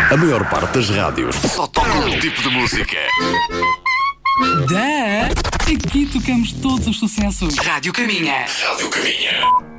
A maior parte das rádios só tocam um tipo de música. Aqui tocamos todos os sucessos. Rádio Caminha. Rádio Caminha.